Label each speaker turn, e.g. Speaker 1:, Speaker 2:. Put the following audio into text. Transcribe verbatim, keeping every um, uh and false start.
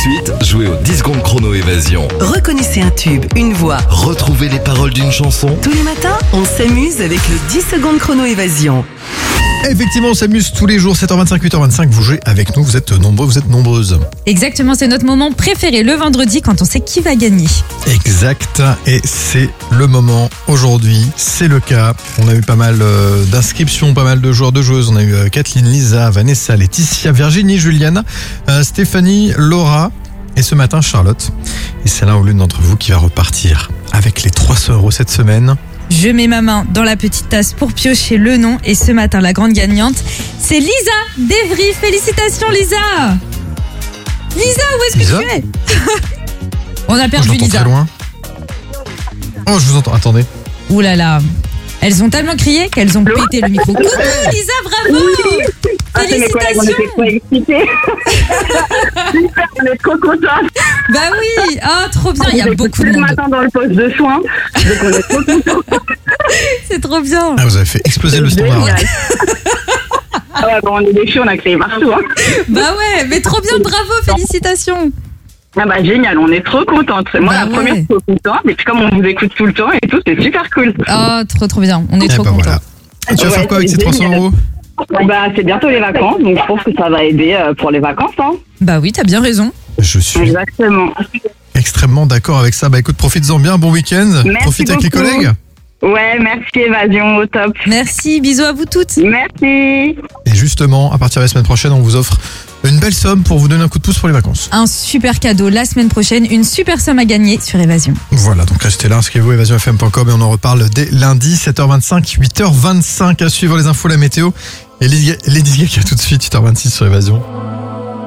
Speaker 1: suite, jouez au dix secondes chrono évasion.
Speaker 2: Reconnaissez un tube, une voix.
Speaker 1: Retrouvez les paroles d'une chanson.
Speaker 2: Tous les matins, on s'amuse avec le dix secondes chrono évasion.
Speaker 3: Effectivement, on s'amuse tous les jours, sept heures vingt-cinq, huit heures vingt-cinq, vous jouez avec nous, vous êtes nombreux, vous êtes nombreuses.
Speaker 4: Exactement, c'est notre moment préféré le vendredi quand on sait qui va gagner.
Speaker 3: Exact, et c'est le moment aujourd'hui, c'est le cas. On a eu pas mal euh, d'inscriptions, pas mal de joueurs, de joueuses. On a eu euh, Kathleen, Lisa, Vanessa, Laetitia, Virginie, Juliana, euh, Stéphanie, Laura et ce matin Charlotte. Et c'est l'un ou l'une d'entre vous qui va repartir avec les trois cents euros cette semaine.
Speaker 4: Je mets ma main dans la petite tasse pour piocher le nom et ce matin la grande gagnante, c'est Lisa d'Evry. Félicitations Lisa. Lisa, où est-ce que
Speaker 3: Lisa
Speaker 4: tu es? On a
Speaker 3: Oh,
Speaker 4: perdu
Speaker 3: je l'entends
Speaker 4: Lisa.
Speaker 3: très loin. Oh, je vous entends, attendez.
Speaker 4: Ouh là là. Elles ont tellement crié qu'elles ont pété le micro. Coucou Lisa, bravo.
Speaker 5: Ah, c'est mes collègues, on
Speaker 4: Félicitations.
Speaker 5: était trop excités. Super, on est trop contents.
Speaker 4: Bah oui, ah trop bien, il y a beaucoup
Speaker 5: Tous
Speaker 4: de
Speaker 5: les
Speaker 4: monde.
Speaker 5: matins dans le poste de soins, donc on est trop contents.
Speaker 4: C'est trop bien.
Speaker 3: Ah, vous avez fait exploser le standard.
Speaker 5: Génial. Ah ouais, bon, on est des filles, on a créé partout. Hein.
Speaker 4: Bah ouais, mais trop bien, bravo, félicitations.
Speaker 5: Ah bah génial, on est trop contentes. Moi,
Speaker 4: Bah
Speaker 5: la première,
Speaker 4: ouais.
Speaker 5: je suis trop contente. Et puis comme on vous écoute tout le temps et tout, c'est super cool.
Speaker 4: Oh, trop trop bien, on est
Speaker 3: Eh
Speaker 4: trop
Speaker 3: ben
Speaker 4: contents.
Speaker 3: voilà. Et tu vas
Speaker 5: Ouais,
Speaker 3: faire quoi avec
Speaker 5: c'est
Speaker 3: ces trois cents
Speaker 5: génial.
Speaker 3: euros?
Speaker 5: Bah c'est bientôt les vacances, donc je pense que ça va aider euh, pour les vacances. Hein.
Speaker 4: Bah oui, t'as bien raison.
Speaker 3: Je suis
Speaker 5: Exactement.
Speaker 3: extrêmement d'accord avec ça. Bah écoute, profites-en bien, bon week-end.
Speaker 5: Merci
Speaker 3: Profite avec les
Speaker 5: beaucoup.
Speaker 3: collègues.
Speaker 5: Ouais, merci Évasion, au top.
Speaker 4: Merci, bisous à vous toutes.
Speaker 5: Merci.
Speaker 3: Et justement, à partir de la semaine prochaine, on vous offre une belle somme pour vous donner un coup de pouce pour les vacances.
Speaker 4: Un super cadeau la semaine prochaine, une super somme à gagner sur Évasion.
Speaker 3: Voilà, donc restez là, inscrivez-vous à évasion f m point com et on en reparle dès lundi, sept heures vingt-cinq, huit heures vingt-cinq à suivre les infos, la météo. Et Lady Lady Gaga tout de suite, huit heures vingt-six sur Évasion.